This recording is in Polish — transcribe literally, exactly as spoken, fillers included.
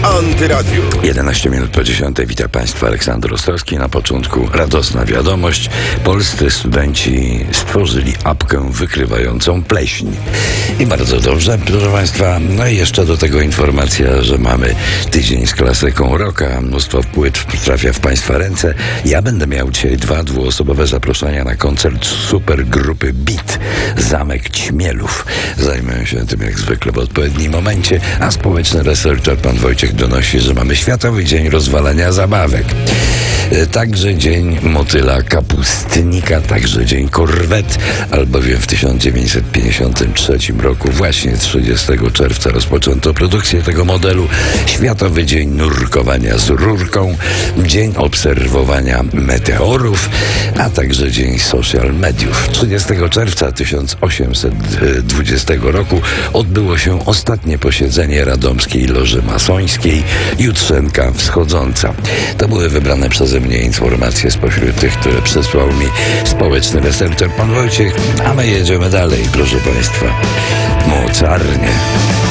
Antyradiu. jedenaście minut po dziesiątej. Witam Państwa, Aleksander Ostrowski. Na początku radosna wiadomość. Polscy studenci stworzyli apkę wykrywającą pleśń. I bardzo dobrze, proszę Państwa. No i jeszcze do tego informacja, że mamy tydzień z klasyką rocka. Mnóstwo płyt trafia w Państwa ręce. Ja będę miał dzisiaj dwa dwuosobowe zaproszenia na koncert supergrupy Beat. Zamek Ćmielów. Zajmę się tym jak zwykle w odpowiednim momencie, a społeczny researcher pan Wojciech donosi, że mamy Światowy Dzień Rozwalania Zabawek. Także Dzień Motyla Kapustnika, także Dzień Korwet, albowiem w tysiąc dziewięćset pięćdziesiątym trzecim roku, właśnie trzydziestego czerwca, rozpoczęto produkcję tego modelu. Światowy Dzień Nurkowania z rurką, Dzień Obserwowania Meteorów, a także Dzień Social Mediów. trzydziestego czerwca tysiąc osiemset dwudziestego roku odbyło się ostatnie posiedzenie Radomskiej Loży Masońskiej Jutrzenka Wschodząca. To były wybrane przeze mnie informacje spośród tych, które przesłał mi społeczny researcher pan Wojciech, a my jedziemy dalej, proszę Państwa. Mocarnie.